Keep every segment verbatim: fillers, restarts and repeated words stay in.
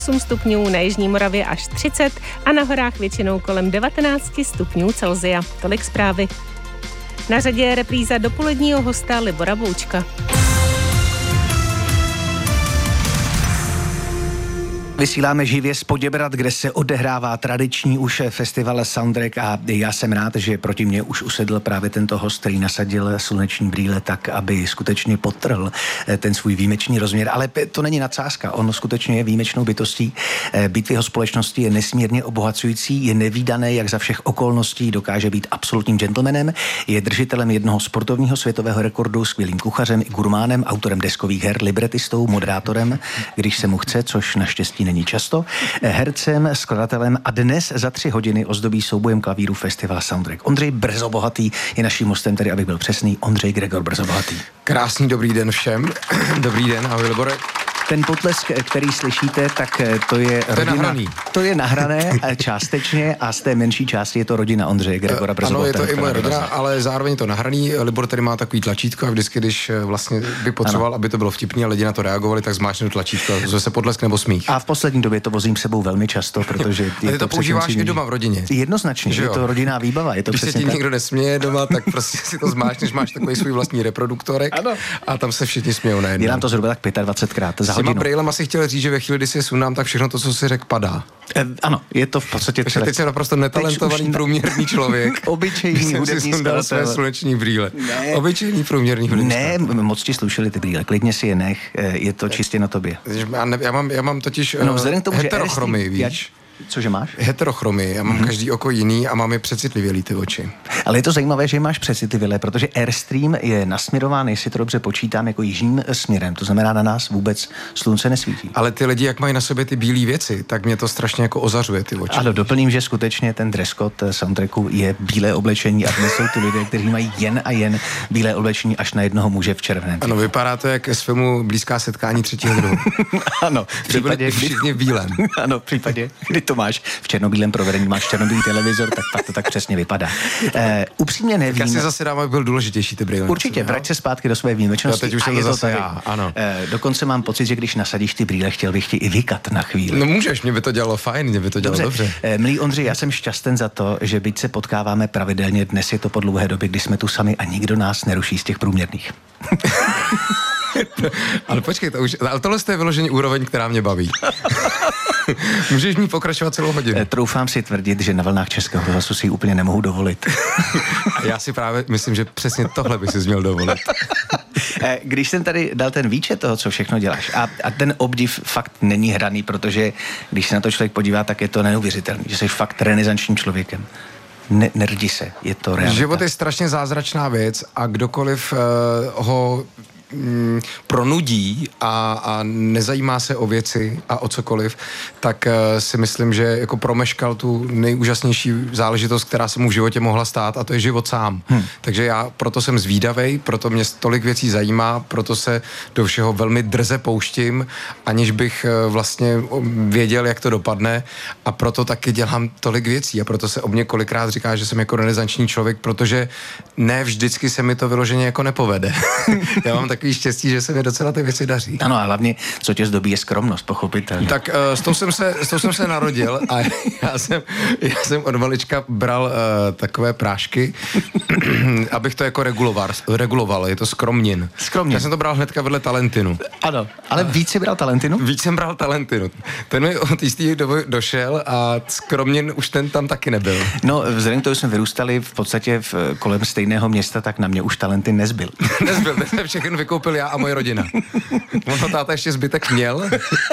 osm stupňů, na jižní Moravě až třicet a na horách většinou kolem devatenáct stupňů Celsia. Tolik zprávy. Na řadě je repríza dopoledního hosta Libora Boučka. Vysíláme živě z Poděbrad, kde se odehrává tradiční už festival Soundtrack a já jsem rád, že proti mně už usedl právě tento host, který nasadil sluneční brýle tak, aby skutečně podtrhl ten svůj výjimečný rozměr. Ale to není nadsázka, on skutečně je výjimečnou bytostí. Být v jeho společnosti je nesmírně obohacující, je nevídané, jak za všech okolností dokáže být absolutním gentlemanem, je držitelem jednoho sportovního světového rekordu, skvělým kuchařem i gurmánem, autorem deskových her, libretistou, moderátorem, když se mu chce, což naštěstí není často, hercem, skladatelem a dnes za tři hodiny ozdobí soubojem klavíru festival Soundtrack. Ondřej Brzobohatý je naším hostem, tedy abych byl přesný, Ondřej Gregor Brzobohatý. Krásný dobrý den všem. Dobrý den, ahoj Libore. Ten potlesk, který slyšíte, tak to je to rodina. Je nahraný. To je nahrané částečně a z té menší části je to rodina Ondřeje Gregora Brzobohatého. Ano, je to i moje rodina, ale zároveň je to nahraný. Libor tady má takový tlačítko a vždycky, když vlastně by potřeboval, ano, aby to bylo vtipný a lidi na to reagovali, tak zmáčkne tlačítko, zve se potlesk nebo smích. A v poslední době to vozím sebou velmi často, protože je a ty to, to používáš i doma v rodině. Jednoznačně, že je to rodinná výbava, je to když přesně. Když se ti tak. někdo nesměje doma, tak prostě si to zmáčneš, máš takový svůj vlastní reproduktorek, ano, a tam se všichni smějou najednou. Dělám to zhruba tak dvacetpětkrát za hodinu. Říct, že ve chvíli, kdy si je sundám, tak všechno to, co si řekl, padá. E, ano, je to v podstatě celé. Teď jsem naprosto netalentovaný ne... průměrný člověk. Obyčejný hudební sundal své sluneční brýle. Ne. Obyčejný průměrný hudební Ne, moc ti slušely ty brýle, klidně si je nech, je to čistě na tobě. Já, ne, já, mám, já mám totiž no, vzhledem k tomu, heterochromii, víš? Cože máš? Heterochromii. Já mám mm-hmm. každý oko jiný a mám je přecitlivělý ty oči. Ale je to zajímavé, že máš přecitlivělé, protože Airstream je nasměrován, jestli to dobře počítám, jako jižním směrem. To znamená, na nás vůbec slunce nesvítí. Ale ty lidi, jak mají na sobě ty bílé věci, tak mě to strašně jako ozařuje ty oči. Ale doplním, že skutečně ten dress code Soundtracku je bílé oblečení a dnes jsou ty lidé, kteří mají jen a jen bílé oblečení až na jednoho muže v červeném. Ano, vypadá to jak z filmu Blízká setkání třetího druhu. Ano, v případě, všichni v bílém. Ano, v případě, kdy to máš v černobílém provedení, máš černobílý televizor, tak pak to tak přesně vypadá. Uh, upřímně nevím. Já si zase dám, aby byl důležitější ty brýle. Určitě, vrať se zpátky do své výjimečnosti. Já teď už jsem to zase já, ano. Uh, dokonce mám pocit, že když nasadíš ty brýle, chtěl bych ti i vykat na chvíli. No můžeš, mě by to dělalo fajn, mě by to dělalo dobře. dobře. Uh, milý Ondřej, já jsem šťasten za to, že byť se potkáváme pravidelně, dnes je to po dlouhé době, kdy jsme tu sami a nikdo nás neruší z těch průměrných. Ale počkej, to už, ale tohle je vyložení úroveň, která mě baví. Můžeš mi pokračovat celou hodinu. Troufám si tvrdit, že na vlnách Českého rozhlasu si úplně nemohu dovolit. A já si právě myslím, že přesně tohle by si měl dovolit. Když jsem tady dal ten výčet toho, co všechno děláš, a, a ten obdiv fakt není hraný, protože když se na to člověk podívá, tak je to neuvěřitelný, že jsi fakt renesančním člověkem. Ne, nerdi se, je to realita. Život je strašně zázračná věc a kdokoliv uh, ho mm, pronudí a, a nezajímá se o věci a o cokoliv, tak uh, si myslím, že jako promeškal tu nejúžasnější záležitost, která se mu v životě mohla stát, a to je život sám. Hmm. Takže já proto jsem zvídavej, proto mě tolik věcí zajímá, proto se do všeho velmi drze pouštím, aniž bych uh, vlastně věděl, jak to dopadne, a proto taky dělám tolik věcí a proto se o mě kolikrát říká, že jsem jako renesanční člověk, protože ne vždycky se mi to vyloženě jako nepovede. Já mám takový štěstí, že se mi docela ty věci daří. Ano, a hlavně, co tě zdobí, je skromnost, pochopitelně. Tak uh, s tou jsem se, s tou jsem se narodil a já jsem, já jsem od malička bral uh, takové prášky, abych to jako reguloval, reguloval. Je to skromnin. Skromnin. Já jsem to bral hnedka vedle Talentinu. Ano, ale víc jsi bral Talentinu? Víc jsem bral Talentinu. Ten mi od jistý doby došel a skromnin už ten tam taky nebyl. No, vzhledem k tomu jsme vyrůstali v podstatě v, kolem stejného města, tak na mě už Talentin nezbyl. Nezbyl, ten jsem všechno vykoupil já a moje rodina. Ono táta ještě zbytek měl,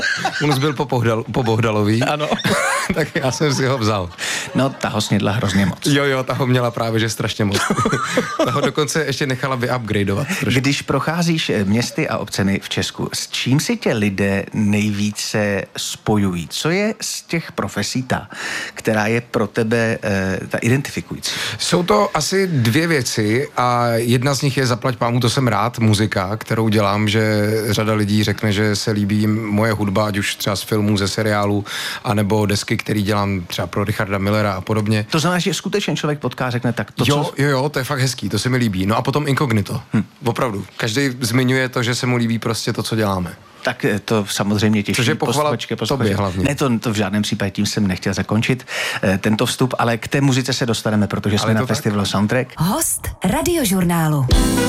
on zbyl po, Bohdal, po Bohdalový. Ano. Tak já jsem si ho vzal. No, ta ho snědla hrozně moc. Jo, jo, ta ho měla právě, že strašně moc. Ta ho dokonce ještě nechala vyupgradeovat. Trošku. Když procházíš městy a obcemi v Česku, s čím si tě lidé nejvíce spojují? Co je z těch profesí ta, která je pro tebe e, ta identifikující? Jsou to asi dvě věci a jedna z nich je zaplať pámu, to jsem rád, muzika, kterou dělám, že řada lidí řekne, že se líbí moje hudba, ať už třeba z filmů, ze seriálů, anebo desky, který dělám třeba pro Richarda Millera a podobně. To znamená, že skutečně člověk potká, řekne tak to, jo, co... Jo, jo, to je fakt hezký, to se mi líbí. No a potom Inkognito. Hm. Opravdu. Každý zmiňuje to, že se mu líbí prostě to, co děláme. tak to samozřejmě těší. Což je pochvala tobě hlavně. Ne, to, to v žádném případě, tím jsem nechtěl zakončit eh, tento vstup, ale k té muzice se dostaneme, protože jsme na festivalu Soundtrack. Host Radiožurnálu.